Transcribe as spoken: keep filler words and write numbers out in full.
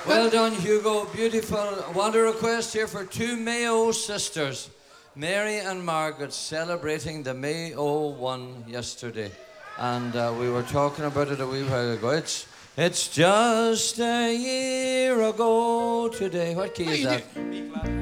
Well done, Hugo. Beautiful. I want a request here for two Mayo sisters, Mary and Margaret, celebrating the Mayo one yesterday. And uh, we were talking about it a wee while ago. It's, it's just a year ago today. What key is that?